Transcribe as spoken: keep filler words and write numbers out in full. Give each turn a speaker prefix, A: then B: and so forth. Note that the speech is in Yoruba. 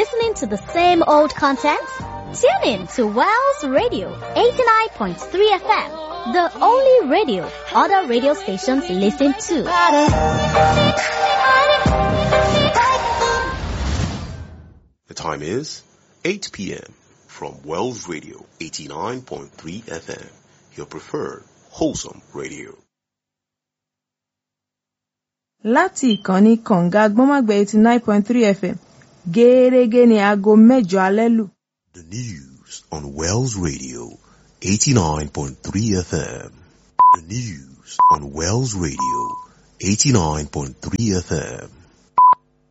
A: listening to the same old content? Tune in to Wells Radio eighty-nine point three F M, the only radio other radio stations listen to.
B: The time is eight p.m. from Wells Radio eighty-nine point three F M, your preferred wholesome radio.
C: Láti ìkànnì kànga gbọ́nmágbẹ́ eighty-nine point three F M, gẹ́rẹ́gẹ́ ní aago mẹ́jọ alẹ́ lù.
B: The news on Wells Radio eighty-nine point three F M. The news on Wells Radio eighty-nine point three F M.